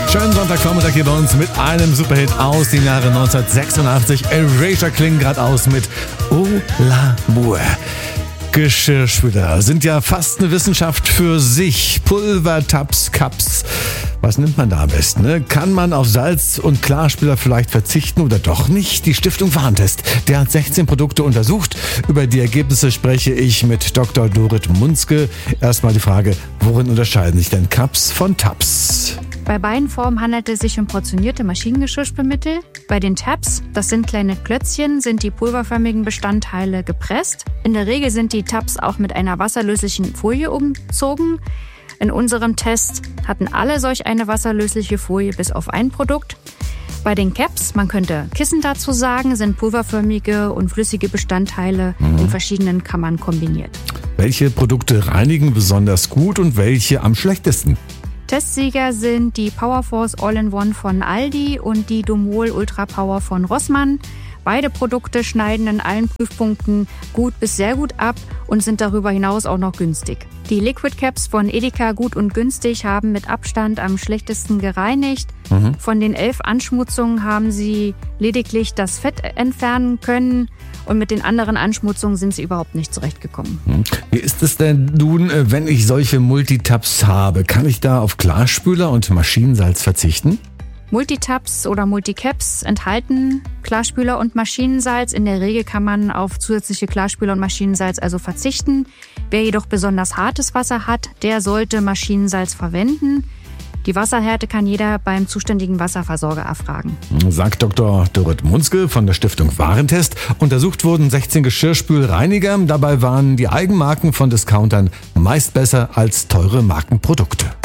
Schönen Sonntagvormittag hier bei uns mit einem Superhit aus den Jahren 1986. Erasure klingen gerade aus mit Oh L'amour. Geschirrspüler sind ja fast eine Wissenschaft für sich. Pulver, Tabs, Cups. Was nimmt man da am besten? Ne? Kann man auf Salz und Klarspüler vielleicht verzichten oder doch nicht? Die Stiftung Warentest, der hat 16 Produkte untersucht. Über die Ergebnisse spreche ich mit Dr. Dorit Munzke. Erstmal die Frage, worin unterscheiden sich denn Cups von Tabs? Bei beiden Formen handelt es sich um portionierte Maschinengeschirrspülmittel. Bei den Tabs, das sind kleine Klötzchen, sind die pulverförmigen Bestandteile gepresst. In der Regel sind die Tabs auch mit einer wasserlöslichen Folie umzogen. In unserem Test hatten alle solch eine wasserlösliche Folie bis auf ein Produkt. Bei den Caps, man könnte Kissen dazu sagen, sind pulverförmige und flüssige Bestandteile in verschiedenen Kammern kombiniert. Welche Produkte reinigen besonders gut und welche am schlechtesten? Testsieger sind die Powerforce All-in-One von Aldi und die Domol Ultra Power von Rossmann. Beide Produkte schneiden in allen Prüfpunkten gut bis sehr gut ab und sind darüber hinaus auch noch günstig. Die Liquid Caps von Edeka Gut und Günstig haben mit Abstand am schlechtesten gereinigt. Von den 11 Anschmutzungen haben sie lediglich das Fett entfernen können und mit den anderen Anschmutzungen sind sie überhaupt nicht zurechtgekommen. Wie ist es denn nun, wenn ich solche Multitabs habe? Kann ich da auf Klarspüler und Maschinensalz verzichten? Multitabs oder Multicaps enthalten Klarspüler und Maschinensalz. In der Regel kann man auf zusätzliche Klarspüler und Maschinensalz also verzichten. Wer jedoch besonders hartes Wasser hat, der sollte Maschinensalz verwenden. Die Wasserhärte kann jeder beim zuständigen Wasserversorger erfragen. Sagt Dr. Dorit Munzke von der Stiftung Warentest. Untersucht wurden 16 Geschirrspülreiniger. Dabei waren die Eigenmarken von Discountern meist besser als teure Markenprodukte.